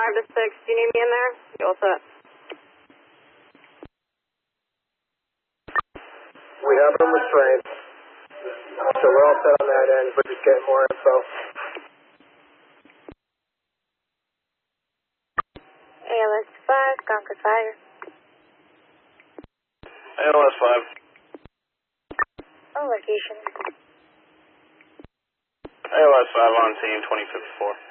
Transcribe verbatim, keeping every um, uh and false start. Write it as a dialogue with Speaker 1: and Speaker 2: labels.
Speaker 1: five to six, do you need me in there? You all set?
Speaker 2: We have them restrained. So we're all set on that end. We're just getting more info.
Speaker 1: A L S five, Concord Fire.
Speaker 3: A L S five.
Speaker 1: On location.
Speaker 3: A L S five on team twenty fifty-four.